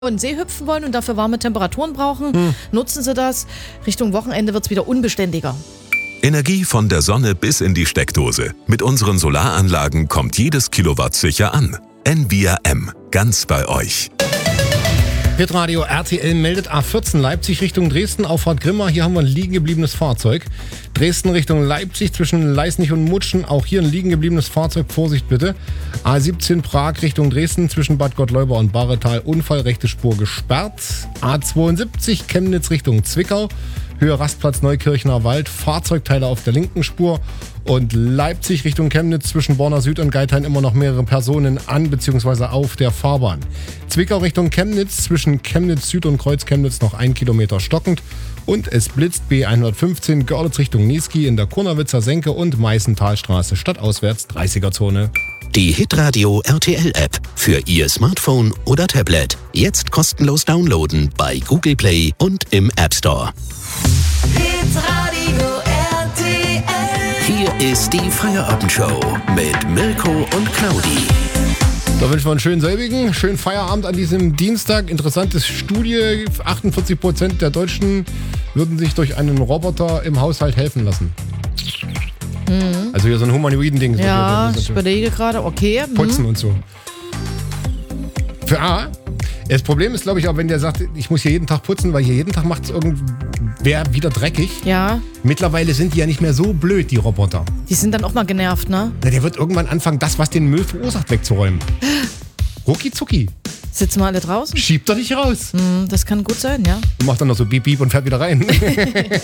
in den See hüpfen wollen und dafür warme Temperaturen brauchen, nutzen Sie das. Richtung Wochenende wird es wieder unbeständiger. Energie von der Sonne bis in die Steckdose. Mit unseren Solaranlagen kommt jedes Kilowatt sicher an. Envia M. Ganz bei euch. Hitradio RTL meldet A14 Leipzig Richtung Dresden, Auffahrt Grimma. Hier haben wir ein liegen gebliebenes Fahrzeug. Dresden Richtung Leipzig zwischen Leisnig und Mutschen. Auch hier ein liegen gebliebenes Fahrzeug. Vorsicht bitte. A17 Prag Richtung Dresden zwischen Bad Gottleuba und Barretal. Unfall, rechte Spur gesperrt. A72 Chemnitz Richtung Zwickau. Höhe Rastplatz Neukirchner Wald. Fahrzeugteile auf der linken Spur. Und Leipzig Richtung Chemnitz zwischen Borna Süd und Geithain immer noch mehrere Personen an bzw. auf der Fahrbahn. Zwickau Richtung Chemnitz zwischen Chemnitz Süd und Kreuz Chemnitz noch 1 Kilometer stockend. Und es blitzt B115 Görlitz Richtung Niesky in der Kurnawitzer Senke und Meißentalstraße stadtauswärts 30er-Zone. Die Hitradio RTL App für Ihr Smartphone oder Tablet. Jetzt kostenlos downloaden bei Google Play und im App Store. Hitradio RTL. Hier ist die Feierabendshow mit Mirko und Claudi. Da wünschen wir einen schönen selbigen, schönen Feierabend an diesem Dienstag. Interessantes Studie, 48% der Deutschen würden sich durch einen Roboter im Haushalt helfen lassen. Also hier so ein humanoiden-Ding. Ja, ich überlege gerade, okay. Putzen und so. Für A. Das Problem ist, glaube ich, auch wenn der sagt, ich muss hier jeden Tag putzen, weil hier jeden Tag macht es irgendwer wieder dreckig. Ja. Mittlerweile sind die ja nicht mehr so blöd, die Roboter. Die sind dann auch mal genervt, ne? Na, der wird irgendwann anfangen, das, was den Müll verursacht, wegzuräumen. Rucki zucki. Sitzen wir alle draußen? Schiebt er dich raus. Das kann gut sein, ja. Und macht dann noch so Beep Beep und fährt wieder rein.